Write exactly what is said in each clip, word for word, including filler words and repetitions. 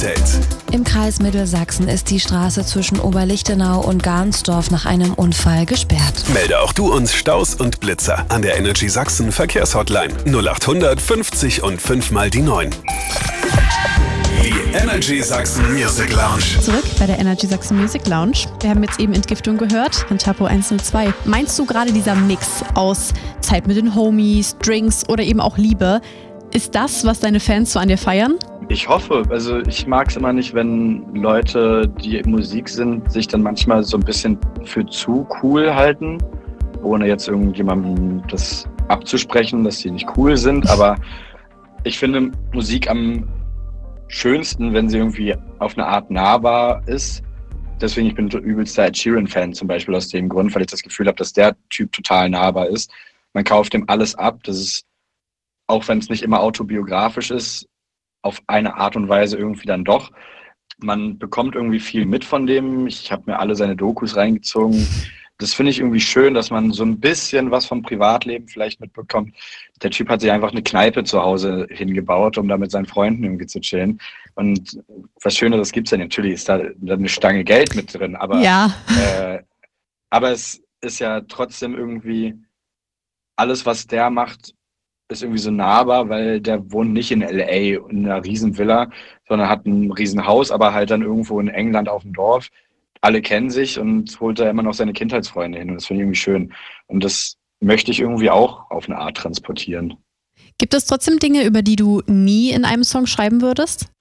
Im Kreis Mittelsachsen ist die Straße zwischen Oberlichtenau und Garnsdorf nach einem Unfall gesperrt. Melde auch du uns Staus und Blitzer an der Energy Sachsen Verkehrshotline null acht hundert fünfzig und fünf mal die neun. Die Energy Sachsen Music Lounge. Zurück bei der Energy Sachsen Music Lounge. Wir haben jetzt eben Entgiftung gehört von Chapo eins null zwei. Meinst du gerade dieser Mix aus Zeit mit den Homies, Drinks oder eben auch Liebe, ist das, was deine Fans so an dir feiern? Ich hoffe. Also ich mag es immer nicht, wenn Leute, die in Musik sind, sich dann manchmal so ein bisschen für zu cool halten, ohne jetzt irgendjemandem das abzusprechen, dass sie nicht cool sind. Aber ich finde Musik am schönsten, wenn sie irgendwie auf eine Art nahbar ist. Deswegen, ich bin übelster Ed Sheeran-Fan zum Beispiel aus dem Grund, weil ich das Gefühl habe, dass der Typ total nahbar ist. Man kauft ihm alles ab. Das ist, auch wenn es nicht immer autobiografisch ist, auf eine Art und Weise irgendwie dann doch. Man bekommt irgendwie viel mit von dem. Ich habe mir alle seine Dokus reingezogen. Das finde ich irgendwie schön, dass man so ein bisschen was vom Privatleben vielleicht mitbekommt. Der Typ hat sich einfach eine Kneipe zu Hause hingebaut, um da mit seinen Freunden irgendwie zu chillen. Und was Schöneres gibt es ja nicht. Natürlich ist da, da eine Stange Geld mit drin, aber, ja. äh, aber es ist ja trotzdem irgendwie alles, was der macht, ist irgendwie so nahbar, weil der wohnt nicht in L A in einer riesen Villa, sondern hat ein riesen Haus, aber halt dann irgendwo in England auf dem Dorf. Alle kennen sich und holt da immer noch seine Kindheitsfreunde hin und das finde ich irgendwie schön. Und das möchte ich irgendwie auch auf eine Art transportieren. Gibt es trotzdem Dinge, über die du nie in einem Song schreiben würdest?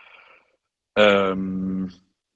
Ähm,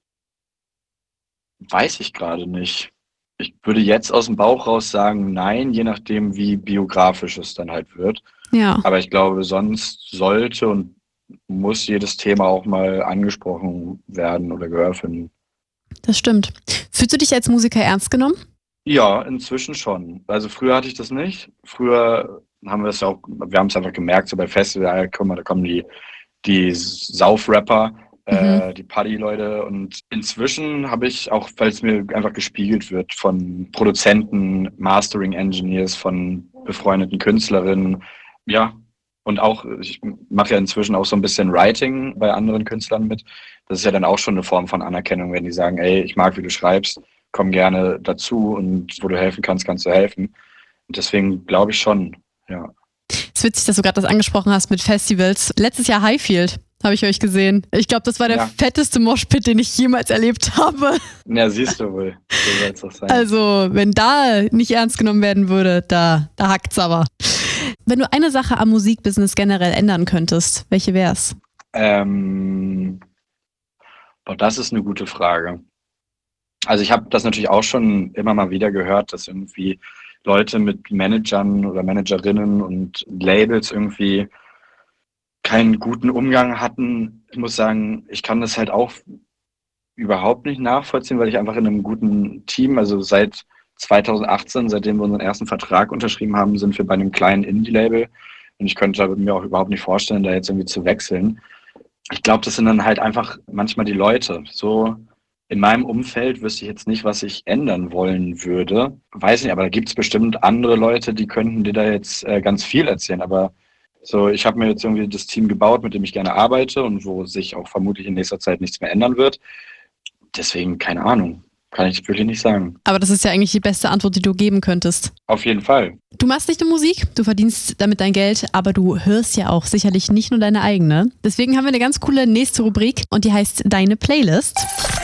weiß ich gerade nicht. Ich würde jetzt aus dem Bauch raus sagen, nein, je nachdem, wie biografisch es dann halt wird. Ja. Aber ich glaube, sonst sollte und muss jedes Thema auch mal angesprochen werden oder Gehör finden. Das stimmt. Fühlst du dich als Musiker ernst genommen? Ja, inzwischen schon. Also früher hatte ich das nicht. Früher haben wir es ja auch, wir haben es einfach gemerkt, so bei Festivals, guck mal, da kommen die, die Saufrapper, Mhm. äh, die Party-Leute. Und inzwischen habe ich auch, weil es mir einfach gespiegelt wird von Produzenten, Mastering-Engineers, von befreundeten Künstlerinnen, ja, und auch, ich mache ja inzwischen auch so ein bisschen Writing bei anderen Künstlern mit. Das ist ja dann auch schon eine Form von Anerkennung, wenn die sagen, ey, ich mag, wie du schreibst, komm gerne dazu und wo du helfen kannst, kannst du helfen. Und deswegen glaube ich schon, ja. Es ist witzig, dass du gerade das angesprochen hast mit Festivals. Letztes Jahr Highfield habe ich euch gesehen. Ich glaube, das war der Ja. fetteste Moshpit, den ich jemals erlebt habe. Ja, siehst du wohl. So soll es doch sein. Also, wenn da nicht ernst genommen werden würde, da, da hackt's aber. Wenn du eine Sache am Musikbusiness generell ändern könntest, welche wär's? Ähm, boah, das ist eine gute Frage. Also ich habe das natürlich auch schon immer mal wieder gehört, dass irgendwie Leute mit Managern oder Managerinnen und Labels irgendwie keinen guten Umgang hatten. Ich muss sagen, ich kann das halt auch überhaupt nicht nachvollziehen, weil ich einfach in einem guten Team, also seit zweitausendachtzehn, seitdem wir unseren ersten Vertrag unterschrieben haben, sind wir bei einem kleinen Indie-Label und ich könnte mir auch überhaupt nicht vorstellen, da jetzt irgendwie zu wechseln. Ich glaube, das sind dann halt einfach manchmal die Leute. So in meinem Umfeld wüsste ich jetzt nicht, was ich ändern wollen würde. Weiß nicht, aber da gibt es bestimmt andere Leute, die könnten dir da jetzt äh, ganz viel erzählen. Aber so, ich habe mir jetzt irgendwie das Team gebaut, mit dem ich gerne arbeite und wo sich auch vermutlich in nächster Zeit nichts mehr ändern wird. Deswegen, keine Ahnung. Kann ich wirklich nicht sagen. Aber das ist ja eigentlich die beste Antwort, die du geben könntest. Auf jeden Fall. Du machst nicht nur Musik, du verdienst damit dein Geld, aber du hörst ja auch sicherlich nicht nur deine eigene. Deswegen haben wir eine ganz coole nächste Rubrik und die heißt Deine Playlist.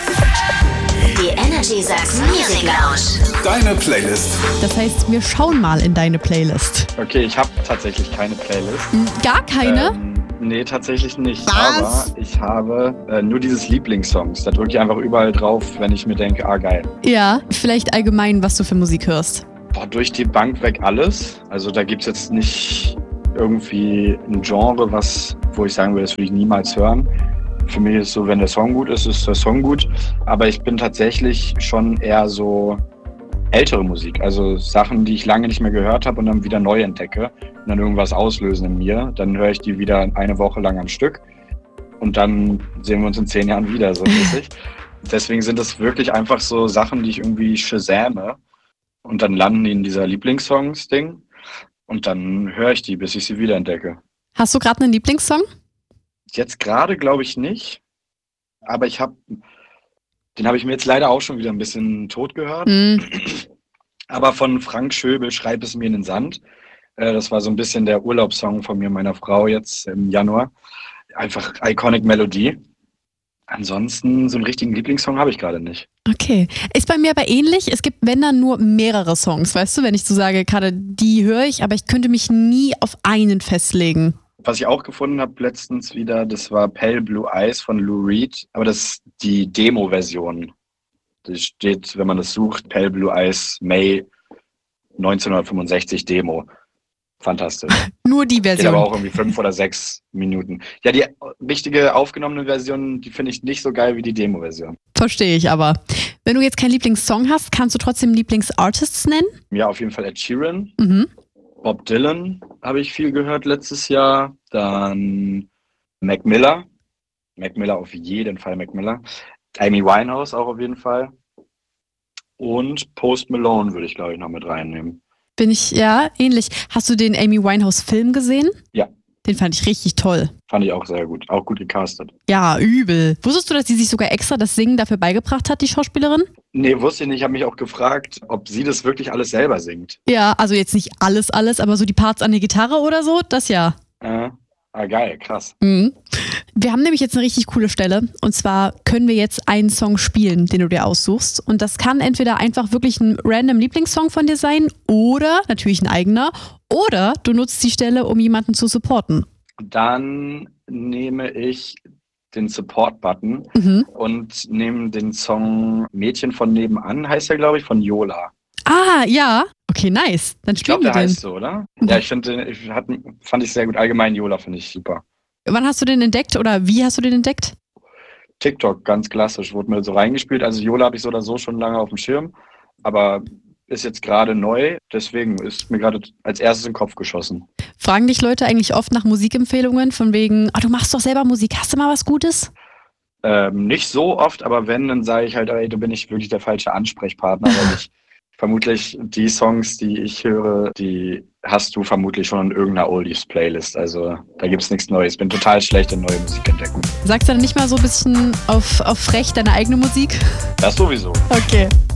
Die Energy Sachsen Music Lounge. Deine Playlist. Das heißt, wir schauen mal in deine Playlist. Okay, ich habe tatsächlich keine Playlist. Gar keine? Ähm, nee, tatsächlich nicht. Was? Aber ich habe äh, nur dieses Lieblingssongs. Da drücke ich einfach überall drauf, wenn ich mir denke, ah geil. Ja, vielleicht allgemein, was du für Musik hörst. Boah, durch die Bank weg alles. Also da gibt es jetzt nicht irgendwie ein Genre, was, wo ich sagen würde, das würde ich niemals hören. Für mich ist es so, wenn der Song gut ist, ist der Song gut. Aber ich bin tatsächlich schon eher so ältere Musik. Also Sachen, die ich lange nicht mehr gehört habe und dann wieder neu entdecke und dann irgendwas auslösen in mir. Dann höre ich die wieder eine Woche lang am Stück und dann sehen wir uns in zehn Jahren wieder, so mäßig. Deswegen sind das wirklich einfach so Sachen, die ich irgendwie shazame und dann landen die in dieser Lieblingssongs-Ding und dann höre ich die, bis ich sie wieder entdecke. Hast du gerade einen Lieblingssong? Jetzt gerade glaube ich nicht. Aber ich habe, den habe ich mir jetzt leider auch schon wieder ein bisschen tot gehört. Mm. Aber von Frank Schöbel, Schreib es mir in den Sand. Äh, das war so ein bisschen der Urlaubssong von mir und meiner Frau jetzt im Januar. Einfach iconic Melodie. Ansonsten so einen richtigen Lieblingssong habe ich gerade nicht. Okay. Ist bei mir aber ähnlich. Es gibt, wenn dann, nur mehrere Songs, weißt du, wenn ich so sage, gerade die höre ich, aber ich könnte mich nie auf einen festlegen. Was ich auch gefunden habe letztens wieder, das war Pale Blue Eyes von Lou Reed, aber das ist die Demo-Version. Da steht, wenn man das sucht, Pale Blue Eyes May neunzehnhundertfünfundsechzig Demo. Fantastisch. Nur die Geht Version. aber auch irgendwie fünf oder sechs Minuten. Ja, die richtige aufgenommene Version, die finde ich nicht so geil wie die Demo-Version. Verstehe ich aber. Wenn du jetzt keinen Lieblingssong hast, kannst du trotzdem Lieblingsartists nennen? Ja, auf jeden Fall Ed Sheeran. Mhm. Bob Dylan habe ich viel gehört letztes Jahr. Dann Mac Miller. Mac Miller auf jeden Fall Mac Miller. Amy Winehouse auch auf jeden Fall. Und Post Malone würde ich, glaube ich, noch mit reinnehmen. Bin ich, ja, ähnlich. Hast du den Amy Winehouse-Film gesehen? Ja. Den fand ich richtig toll. Fand ich auch sehr gut. Auch gut gecastet. Ja, übel. Wusstest du, dass sie sich sogar extra das Singen dafür beigebracht hat, die Schauspielerin? Nee, wusste ich nicht. Ich habe mich auch gefragt, ob sie das wirklich alles selber singt. Ja, also jetzt nicht alles, alles, aber so die Parts an der Gitarre oder so, das ja. Äh, ah, geil, krass. Mhm. Wir haben nämlich jetzt eine richtig coole Stelle. Und zwar können wir jetzt einen Song spielen, den du dir aussuchst. Und das kann entweder einfach wirklich ein random Lieblingssong von dir sein oder natürlich ein eigener. Oder du nutzt die Stelle, um jemanden zu supporten. Dann nehme ich den Support-Button Mhm. und nehme den Song Mädchen von nebenan, heißt der, glaube ich, von Yola. Ah, ja. Okay, nice. Dann Ich glaube, spielen wir der den. heißt so, oder? Ja, ich finde, ich hat, fand ich sehr gut. Allgemein Yola finde ich super. Wann hast du den entdeckt oder wie hast du den entdeckt? TikTok, ganz klassisch, wurde mir so reingespielt. Also Yola habe ich so oder so schon lange auf dem Schirm, aber ist jetzt gerade neu, deswegen ist mir gerade als erstes in den Kopf geschossen. Fragen dich Leute eigentlich oft nach Musikempfehlungen von wegen, ah, du machst doch selber Musik, hast du mal was Gutes? Ähm, nicht so oft, aber wenn, dann sage ich halt, ey, du bin ich wirklich der falsche Ansprechpartner, weil ich vermutlich die Songs, die ich höre, die hast du vermutlich schon in irgendeiner Oldies-Playlist. Also da gibt's nichts Neues. Bin total schlecht in neue Musik entdecken. Sagst du dann nicht mal so ein bisschen auf, auf frech deine eigene Musik? Das sowieso. Okay.